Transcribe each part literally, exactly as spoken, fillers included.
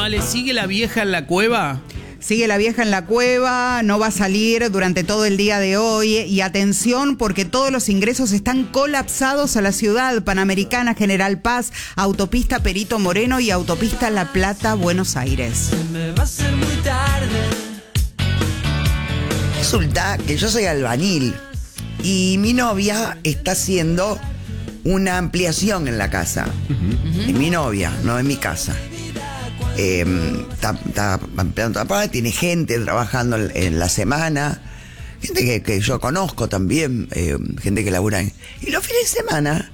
Ale, ¿sigue la vieja en la cueva? Sigue la vieja en la cueva, no va a salir durante todo el día de hoy. Y atención, porque todos los ingresos están colapsados a la ciudad. Panamericana, General Paz, Autopista Perito Moreno y Autopista La Plata, Buenos Aires. Me va a ser muy tarde. Resulta que yo soy albañil y mi novia está haciendo una ampliación en la casa. Uh-huh. Es mi novia, no es mi casa. Eh, está, está ampliando la parte, tiene gente trabajando en, en la semana, gente que, que yo conozco también, eh, gente que labura en... Y los fines de semana,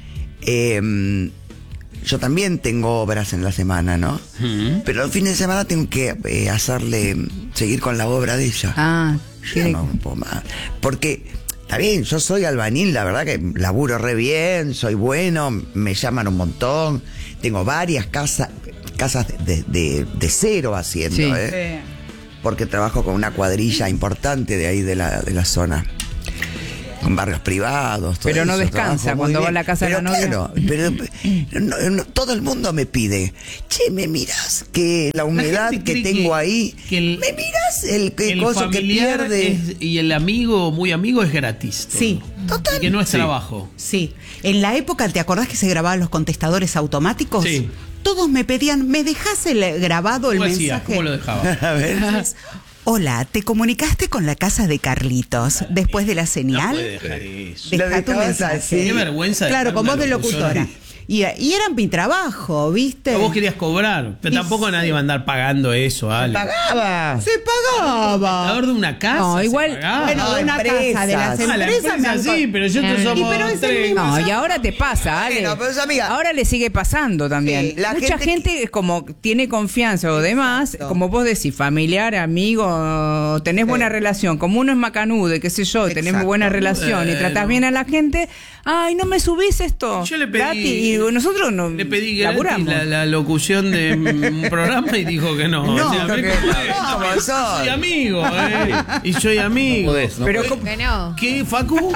eh, yo también tengo obras en la semana, ¿no? Uh-huh. Pero los fines de semana tengo que eh, hacerle, seguir con la obra de ella. Ah, yo no puedo más. Porque, está bien, yo soy albañil, la verdad que laburo re bien, soy bueno, me llaman un montón, tengo varias casas... casas de, de, de cero haciendo, sí. ¿eh? Sí. Porque trabajo con una cuadrilla importante de ahí de la, de la zona, con barrios privados. Pero no eso, descansa cuando va a la casa pero de la novia. Claro, pero no, no, todo el mundo me pide, che, ¿me miras que la humedad la que tengo que, ahí? Que el, ¿me miras el, el, el coso que pierde? Es, y el amigo, muy amigo, es gratis. Todo. Sí. Total. Y que no es sí. trabajo. Sí. En la época, ¿te acordás que se grababan los contestadores automáticos? Sí. Todos me pedían, ¿me dejás el grabado el ¿Cómo mensaje? Hacía? ¿Cómo lo dejaba? A ver. Hola, ¿te comunicaste con la casa de Carlitos después de la señal? No puede dejar eso. Deja tu mensaje. Qué vergüenza. Claro, con voz de locutora. Y, y era mi trabajo, ¿viste? Pero vos querías cobrar, pero y tampoco sí. nadie va a andar pagando eso, Ale. Se pagaba. Se pagaba. ¿Alrededor de una casa? No, igual, bueno, de una empresas. casa, de las ah, empresas. La empresa, sí, pero yo te somos y pero es tres. No, y ahora te pasa, Ale. Bueno, pero amiga, ahora le sigue pasando también. Sí, la Mucha gente, gente que... como tiene confianza o demás, exacto. como vos decís, familiar, amigo, tenés sí. buena relación. Como uno es macanudo y qué sé yo, exacto. tenés buena relación bueno. y tratás bien a la gente, ay, no me subís esto. Yo le pedí... gratis. Y nosotros no... Le pedí gratis la, la locución de un programa y dijo que no. No, o sea, que no, no, soy amigo, eh. Y soy amigo. No podés, no Pero podés. que no. ¿Qué, Facu?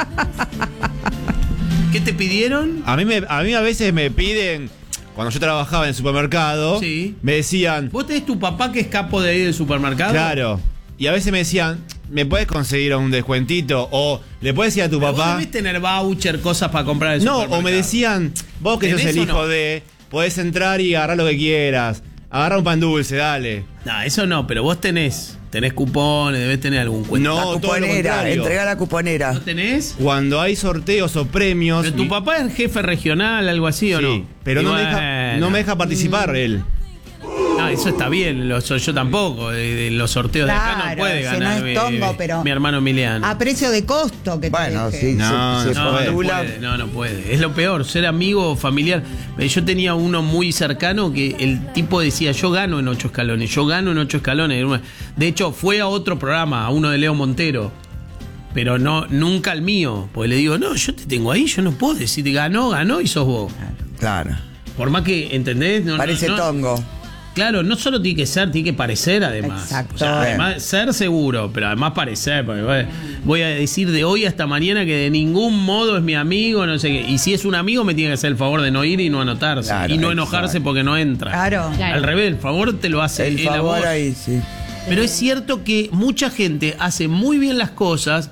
¿Qué te pidieron? A mí, me, a mí a veces me piden, cuando yo trabajaba en el supermercado, sí. me decían... ¿Vos tenés tu papá que es capo de ahí del supermercado? Claro. Y a veces me decían, ¿me puedes conseguir un descuentito? O le puedes decir a tu Pero papá... ¿Vos debés tener voucher, cosas para comprar en el No, supermercado? o me decían, vos que sos el hijo no? de... Podés entrar y agarrar lo que quieras. Agarra un pan dulce, dale. No, eso no, pero vos tenés. Tenés cupones, debés tener algún cuento. No, la cuponera, entrega la cuponera. ¿No tenés? Cuando hay sorteos o premios... Pero tu mi... papá es jefe regional, algo así, ¿o sí, no? pero no, bueno. me deja, no me deja participar él. No, eso está bien, lo, yo tampoco. De, de los sorteos claro, de acá no puede ganar no es tongo, mi, pero mi hermano Emiliano. A precio de costo que bueno, te sí, no, se, no, se no, no, puede, no, no puede. Es lo peor, ser amigo familiar. Yo tenía uno muy cercano que el tipo decía, yo gano en ocho escalones, yo gano en ocho escalones. De hecho, fue a otro programa, a uno de Leo Montero. Pero no, nunca al mío. Porque le digo, no, yo te tengo ahí, yo no puedo decir, ganó, ganó y sos vos. Claro. Por más que, ¿entendés? No, Parece no, no, tongo. Claro, no solo tiene que ser, tiene que parecer además. Exacto. O sea, además, ser seguro, pero además parecer. Porque voy a decir de hoy hasta mañana que de ningún modo es mi amigo, no sé qué. Y si es un amigo, me tiene que hacer el favor de no ir y no anotarse. Claro, y no exacto. enojarse porque no entra. Claro. Claro. Al revés, el favor te lo hace El él a favor vos. ahí, sí. Pero es cierto que mucha gente hace muy bien las cosas.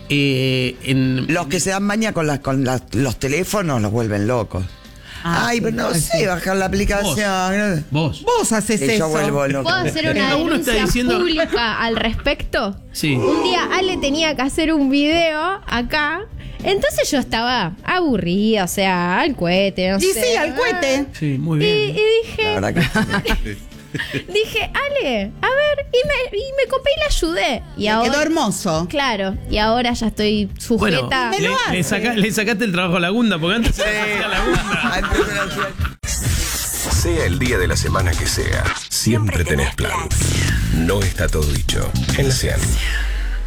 Eh, en, Los que se dan maña con, las, con las, los teléfonos los vuelven locos. Ah, Ay, pero no sé, bajar la aplicación. Vos. Vos haces Y yo eso. vuelvo loco. ¿Puedo hacer una Cada uno está denuncia diciendo- pública al respecto? Sí. Un día Ale tenía que hacer un video acá. Entonces yo estaba aburrida, o sea, al cohete, no Y sé. sí, al cohete. Sí, muy Y, bien. y dije, La verdad que dije, Ale, a ver, y me, y me copé y le ayudé. Y Me ahora, quedó hermoso. claro, y ahora ya estoy Bueno, sujeta. me lo le, hace. le, saca- le sacaste el trabajo a Lagunda, porque antes se hacía Lagunda. antes de la- Sea el día de la semana que sea, siempre tenés plan. No está todo dicho. En la cien.